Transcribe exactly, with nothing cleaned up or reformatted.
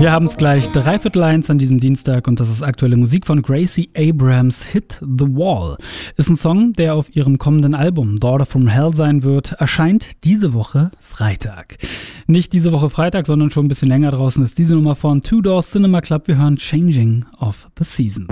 Wir haben es gleich dreiviertel eins an diesem Dienstag und das ist aktuelle Musik von Gracie Abrams. Hit the Wall ist ein Song, der auf ihrem kommenden Album Daughter from Hell sein wird, erscheint diese Woche Freitag. Nicht diese Woche Freitag, sondern schon ein bisschen länger draußen ist diese Nummer von Two Door Cinema Club. Wir hören Changing of the Seasons.